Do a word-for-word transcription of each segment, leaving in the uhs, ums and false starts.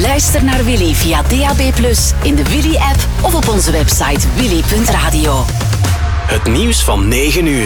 Luister naar Willy via D A B plus, in de Willy-app of op onze website willy punt radio. Het nieuws van negen uur.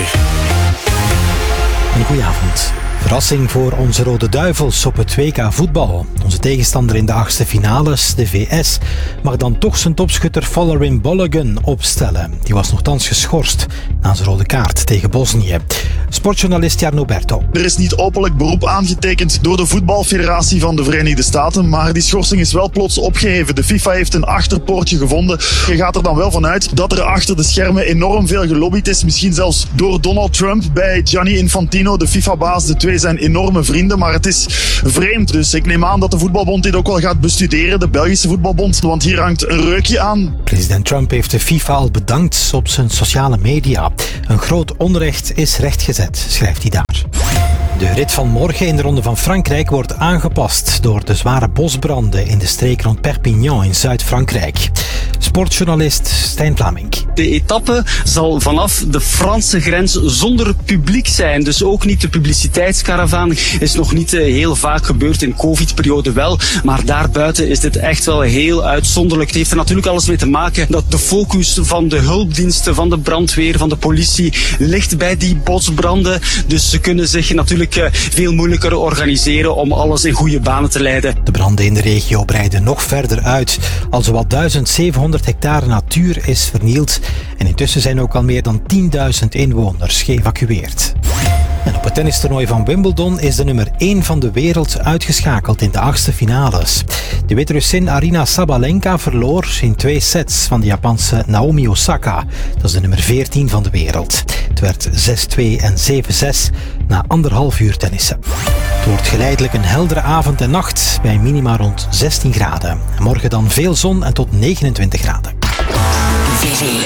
Een goeie avond. Verrassing voor onze Rode Duivels op het W K voetbal. Onze tegenstander in de achtste finales, de V S, mag dan toch zijn topschutter Folarin Balogun opstellen. Die was nogthans geschorst na zijn rode kaart tegen Bosnië. Sportjournalist Jarno Berto. Er is niet openlijk beroep aangetekend door de voetbalfederatie van de Verenigde Staten, maar die schorsing is wel plots opgeheven. De FIFA heeft een achterpoortje gevonden. Je gaat er dan wel vanuit dat er achter de schermen enorm veel gelobbyd is. Misschien zelfs door Donald Trump bij Gianni Infantino, de FIFA-baas. De twee zijn enorme vrienden, maar het is vreemd. Dus ik neem aan dat de voetbalbond dit ook wel gaat bestuderen, de Belgische voetbalbond, want hier hangt een reukje aan. President Trump heeft de FIFA al bedankt op zijn sociale media. Een groot onrecht is rechtgezet, schrijft hij daar. De rit van morgen in de Ronde van Frankrijk wordt aangepast door de zware bosbranden in de streek rond Perpignan in Zuid-Frankrijk. Sportjournalist Stijn Vlamink. De etappe zal vanaf de Franse grens zonder publiek zijn. Dus ook niet de publiciteitskaravaan is nog niet heel vaak gebeurd, in covid-periode wel. Maar daarbuiten is dit echt wel heel uitzonderlijk. Het heeft er natuurlijk alles mee te maken dat de focus van de hulpdiensten, van de brandweer, van de politie ligt bij die bosbranden. Dus ze kunnen zich natuurlijk veel moeilijker organiseren om alles in goede banen te leiden. De branden in de regio breiden nog verder uit. Al zowat duizend zevenhonderd hectare natuur is vernield. En intussen zijn ook al meer dan tienduizend inwoners geëvacueerd. En op het tennistoernooi van Wimbledon is de nummer één van de wereld uitgeschakeld in de achtste finales. De Wit-Russin Aryna Sabalenka verloor in twee sets van de Japanse Naomi Osaka. Dat is de nummer veertien van de wereld. Het werd zes twee en zeven zes na anderhalf uur tennissen. Het wordt geleidelijk een heldere avond en nacht bij minima rond zestien graden. Morgen dan veel zon en tot negenentwintig graden. Willy.